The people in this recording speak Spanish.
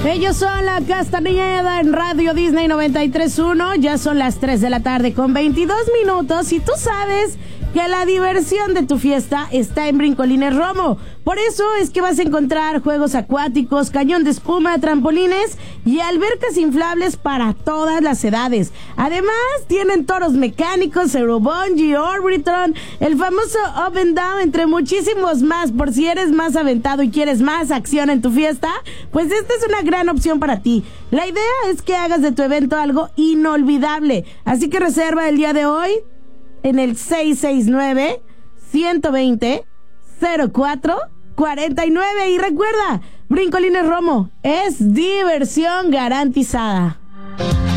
Ellos son La Castañeda en Radio Disney 93.1. Ya son las 3 de la tarde con 22 minutos y tú sabes que la diversión de tu fiesta está en Brincolines Romo. Por eso es que vas a encontrar juegos acuáticos, cañón de espuma, trampolines y albercas inflables para todas las edades. Además, tienen toros mecánicos, Aerobungee, Orbitron, el famoso Up and Down, entre muchísimos más. Por si eres más aventado y quieres más acción en tu fiesta, pues esta es una gran opción para ti. La idea es que hagas de tu evento algo inolvidable. Así que reserva el día de hoy en el 669-120-0449. Y recuerda, Brincolines Romo es diversión garantizada.